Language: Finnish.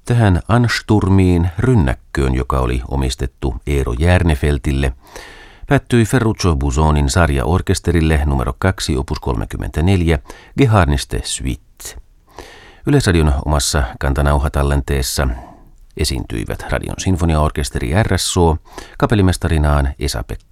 Tähän Ansturmiin rynnäkköön, joka oli omistettu Eero Järnefeltille, päättyi Ferruccio Busonin sarjaorkesterille numero 2 opus 34 Geharniste Suite. Yleisradion omassa kantanauhatallenteessa esiintyivät Radion sinfoniaorkesteri RSO kapellimestarinaan Esa-Pekka